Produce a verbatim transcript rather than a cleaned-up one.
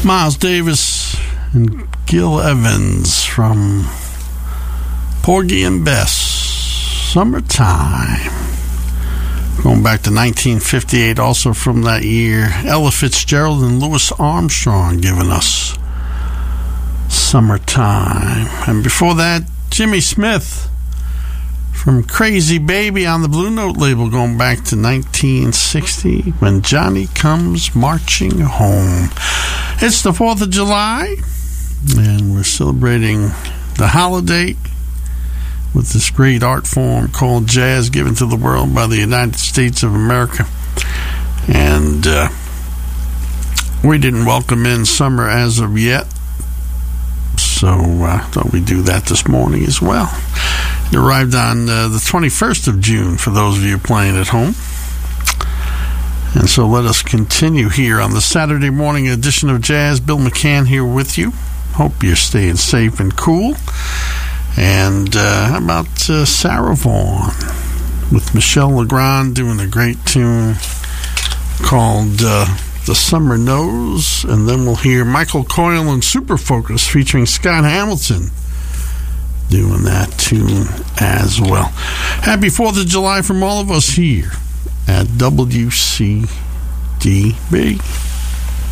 Miles Davis and Gil Evans from Porgy and Bess, Summertime. Going back to nineteen fifty-eight, also from that year, Ella Fitzgerald and Louis Armstrong giving us Summertime. And before that, Jimmy Smith from Crazy Baby on the Blue Note label, going back to nineteen sixty, When Johnny Comes Marching Home. It's the fourth of July, and we're celebrating the holiday with this great art form called jazz, given to the world by the United States of America. And uh, we didn't welcome in summer as of yet, so I uh, thought we'd do that this morning as well. It arrived on uh, the twenty-first of June for those of you playing at home. And so let us continue here on the Saturday morning edition of Jazz. Bill McCann here with you. Hope you're staying safe and cool. And uh, how about uh, Sarah Vaughan with Michel Legrand doing a great tune called uh, The Summer Knows. And then we'll hear Michael Coyle and Super Focus featuring Scott Hamilton doing that tune as well. Happy fourth of July from all of us here at W C D B.